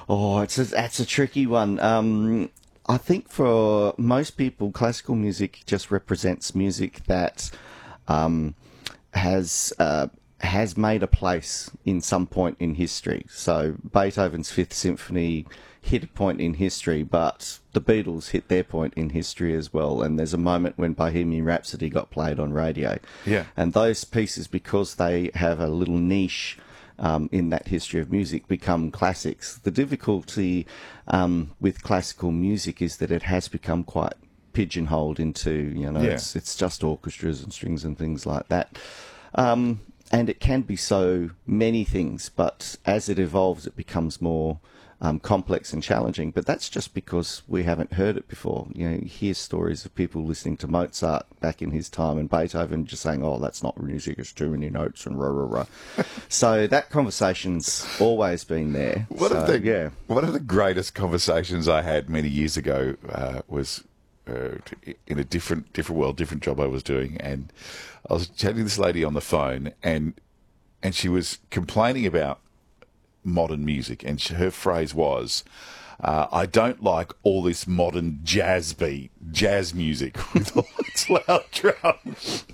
Oh, that's a tricky one. I think for most people, classical music just represents music that has has made a place in some point in history. So Beethoven's Fifth Symphony hit a point in history, but the Beatles hit their point in history as well. And there's a moment when Bohemian Rhapsody got played on radio. Yeah. And those pieces, because they have a little niche in that history of music, become classics. The difficulty with classical music is that it has become quite pigeonholed into, it's just orchestras and strings and things like that. And it can be so many things, but as it evolves, it becomes more complex and challenging. But that's just because we haven't heard it before. You hear stories of people listening to Mozart back in his time and Beethoven just saying, "Oh, that's not music, it's too many notes," and rah, rah, rah. So that conversation's always been there. One of the greatest conversations I had many years ago was in a different world, different job I was doing, and I was chatting to this lady on the phone, and she was complaining about modern music, and her phrase was, "I don't like all this modern jazz music with all its loud drums."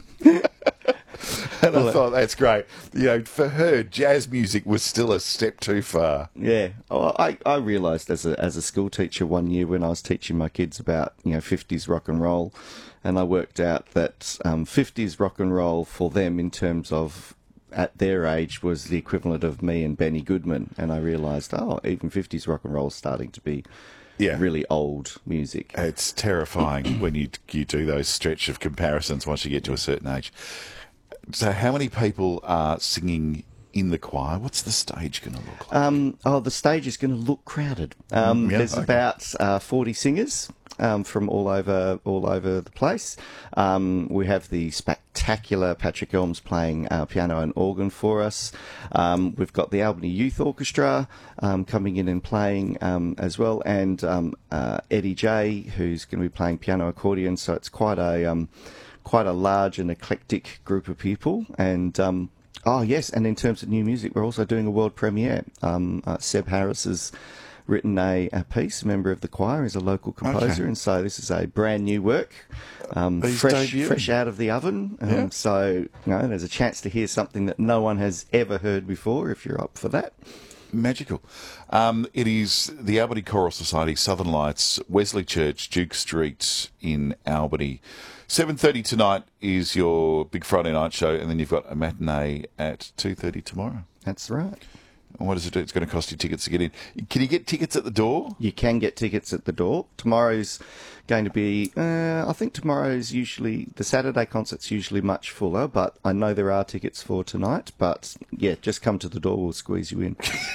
And I thought, that's great. For her, jazz music was still a step too far. Yeah. Oh, I realised as a school teacher one year when I was teaching my kids about, 50s rock and roll, and I worked out that 50s rock and roll for them in terms of at their age was the equivalent of me and Benny Goodman. And I realised, even 50s rock and roll is starting to be really old music. It's terrifying when you do those stretch of comparisons once you get to a certain age. So how many people are singing in the choir? What's the stage going to look like? The stage is going to look crowded. There's about 40 singers from all over the place. We have the spectacular Patrick Elms playing piano and organ for us. We've got the Albany Youth Orchestra coming in and playing as well, and Eddie J, who's going to be playing piano accordion. So it's quite a large and eclectic group of people. And and in terms of new music, we're also doing a world premiere. Seb Harris has written a piece. A member of the choir is a local composer, and so this is a brand new work, fresh out of the oven. So there's a chance to hear something that no one has ever heard before, if you're up for that. Magical. It is the Albany Choral Society, Southern Lights, Wesley Church, Duke Street in Albany. 7:30 tonight is your big Friday night show, and then you've got a matinee at 2:30 tomorrow. That's right. And what does it do? It's going to cost you tickets to get in. Can you get tickets at the door? You can get tickets at the door. Tomorrow's going to be, I think tomorrow's usually, the Saturday concert's usually much fuller, but I know there are tickets for tonight. But yeah, just come to the door, we'll squeeze you in.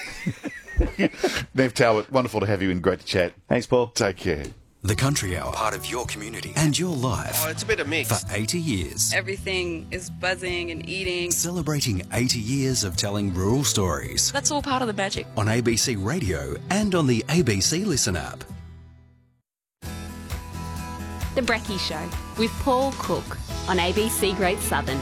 Nev Talbot, wonderful to have you in. Great to chat. Thanks, Paul. Take care. The Country Hour, part of your community and your life. Oh, it's a bit of mix. For 80 years. Everything is buzzing and eating. Celebrating 80 years of telling rural stories. That's all part of the magic. On ABC Radio and on the ABC Listen app. The Brekkie Show with Paul Cook on ABC Great Southern.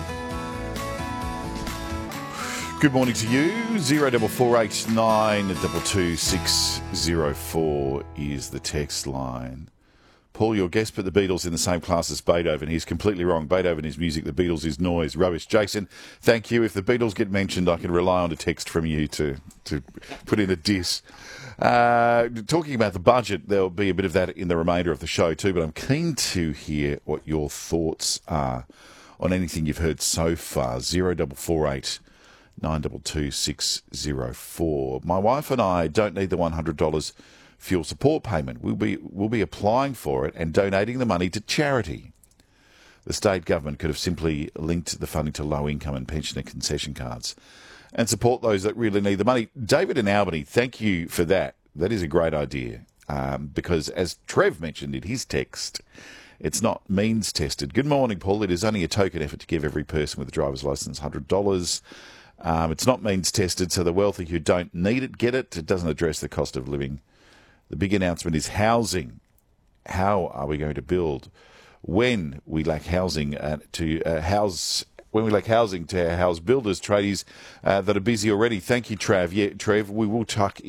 Good morning to you. 0448 922 604 is the text line. Paul, your guest put the Beatles in the same class as Beethoven. He's completely wrong. Beethoven is music, the Beatles is noise. Rubbish. Jason, thank you. If the Beatles get mentioned, I can rely on a text from you to put in a diss. Talking about the budget, there'll be a bit of that in the remainder of the show too, but I'm keen to hear what your thoughts are on anything you've heard so far. 0448 922 604. My wife and I don't need the $100 fuel support payment. We'll be applying for it and donating the money to charity. The state government could have simply linked the funding to low income and pensioner concession cards and support those that really need the money. David in Albany, thank you for that. That is a great idea because, as Trev mentioned in his text, it's not means tested. Good morning, Paul. It is only a token effort to give every person with a driver's licence $100. It's not means tested, so the wealthy who don't need it get it. It doesn't address the cost of living. The big announcement is housing. How are we going to build when we lack housing to house builders, tradies that are busy already? Thank you, Trav. Yeah, Trev, we will tuck